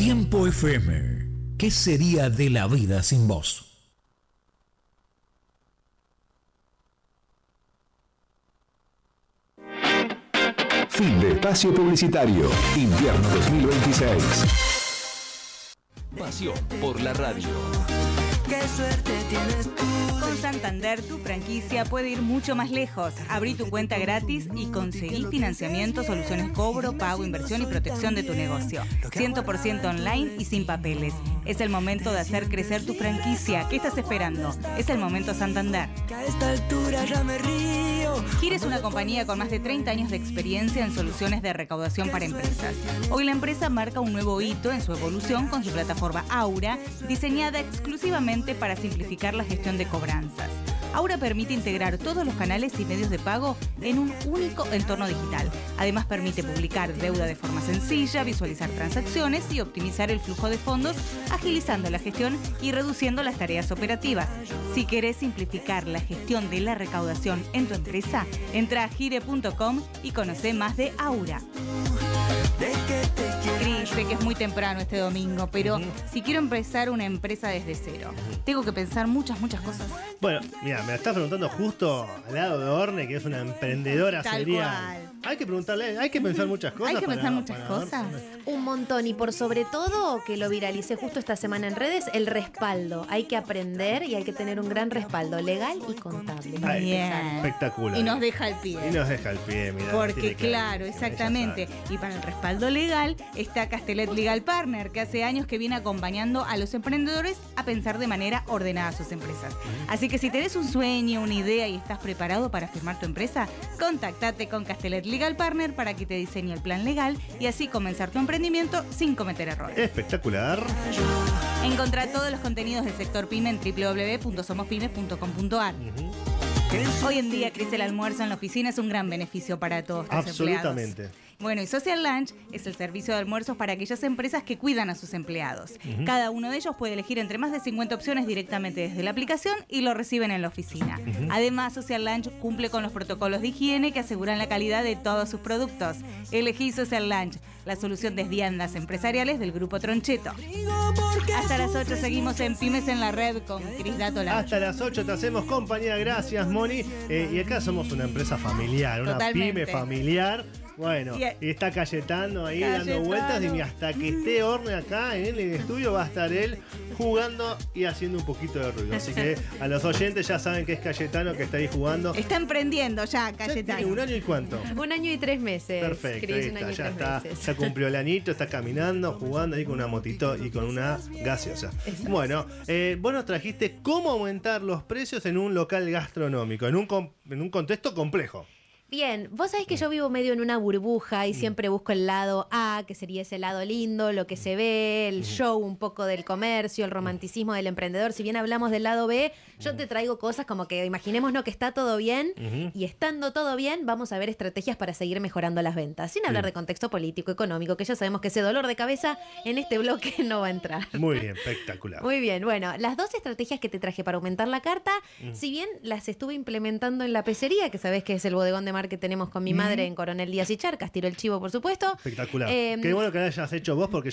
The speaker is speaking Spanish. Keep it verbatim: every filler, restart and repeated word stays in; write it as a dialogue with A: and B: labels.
A: Tiempo F M. ¿Qué sería de la vida sin vos?
B: Fin de espacio publicitario. Invierno dos mil veintiséis.
C: Pasión por la radio.
D: Qué suerte tienes tú.
E: Con Santander, tu franquicia puede ir mucho más lejos. Abrí tu cuenta gratis y conseguí financiamiento, soluciones cobro, pago, inversión y protección de tu negocio. cien por ciento online y sin papeles. Es el momento de hacer crecer tu franquicia. ¿Qué estás esperando? Es el momento Santander.
D: A esta altura ya me río.
E: Gire es una compañía con más de treinta años de experiencia en soluciones de recaudación para empresas. Hoy la empresa marca un nuevo hito en su evolución con su plataforma Aura, diseñada exclusivamente para simplificar la gestión de cobranzas. Aura permite integrar todos los canales y medios de pago en un único entorno digital. Además permite publicar deuda de forma sencilla, visualizar transacciones y optimizar el flujo de fondos, agilizando la gestión y reduciendo las tareas operativas. Si querés simplificar la gestión de la recaudación en tu empresa, entra a gire punto com y conoce más de Aura. Cris, sé que es muy temprano este domingo, pero uh-huh. si quiero empezar una empresa desde cero, uh-huh. tengo que pensar muchas, muchas cosas.
F: Bueno, mira, me la estás preguntando justo al lado de Orne, que es una emprendedora
E: Tal
F: serial.
E: cual.
F: Hay que preguntarle, hay que pensar muchas cosas.
E: Hay que
F: para,
E: pensar muchas
F: para
E: cosas.
F: ver.
G: Un montón, y por sobre todo, que lo viralicé justo esta semana en redes, el respaldo. Hay que aprender y hay que tener un gran respaldo legal y contable.
F: Ay,
E: Bien.
F: Espectacular.
E: Y nos deja el pie.
F: Y nos deja el pie, mira.
E: Porque claro, exactamente. Y para el respaldo legal está Castellet Legal Partner, que hace años que viene acompañando a los emprendedores a pensar de manera ordenada sus empresas. Así que si tenés un sueño, una idea y estás preparado para firmar tu empresa, contactate con Castellet Legal Partner para que te diseñe el plan legal y así comenzar tu emprendimiento sin cometer errores.
F: Espectacular.
E: Encontrá todos los contenidos del sector PYME en doble u doble u doble u punto somos pymes punto com punto a r. Uh-huh. Hoy en día, Cris, el almuerzo en la oficina es un gran beneficio para todos los
F: Absolutamente.
E: empleados. Bueno, y Social Lunch es el servicio de almuerzos para aquellas empresas que cuidan a sus empleados. Uh-huh. Cada uno de ellos puede elegir entre más de cincuenta opciones directamente desde la aplicación y lo reciben en la oficina. Uh-huh. Además, Social Lunch cumple con los protocolos de higiene que aseguran la calidad de todos sus productos. Elegí Social Lunch, la solución de viandas empresariales del Grupo Troncheto. Hasta las ocho seguimos en Pymes en la Red con Cris Dátola.
F: Hasta las ocho te hacemos compañía. Gracias, Moni. Eh, y acá somos una empresa familiar, una
E: Totalmente.
F: pyme familiar. Bueno, y está Cayetano ahí Cayetano. dando vueltas y hasta que esté Orne acá en el estudio va a estar él jugando y haciendo un poquito de ruido. Así que a los oyentes ya saben que es Cayetano que está ahí jugando.
E: Está emprendiendo ya, Cayetano.
F: ¿Ya tiene un año y cuánto?
G: Un año y tres meses.
F: Perfecto,
G: Cris,
F: ahí
G: un
F: está,
G: año y
F: ya
G: tres
F: está,
G: meses.
F: ya cumplió el añito, está caminando, jugando ahí con una motito y con una gaseosa.
G: Exacto.
F: Bueno, eh, vos nos trajiste cómo aumentar los precios en un local gastronómico, en un, com- en un contexto complejo.
G: Bien, vos sabés que yo vivo medio en una burbuja y siempre busco el lado A, que sería ese lado lindo, lo que se ve, el show un poco del comercio, el romanticismo del emprendedor. Si bien hablamos del lado B, yo te traigo cosas como que imaginémonos que está todo bien
F: Uh-huh.
G: y estando todo bien, vamos a ver estrategias para seguir mejorando las ventas. Sin hablar
F: Sí.
G: de contexto político, económico, que ya sabemos que ese dolor de cabeza en este bloque no va a entrar.
F: Muy bien, espectacular.
G: Muy bien, bueno, las dos estrategias que te traje para aumentar la carta,
F: Mm.
G: si bien las estuve implementando en la pecería, que sabés que es el bodegón de mar que tenemos con mi madre en Coronel Díaz y Charcas, tiro el chivo por supuesto.
F: Espectacular.
G: Eh,
F: Qué bueno que lo hayas hecho vos porque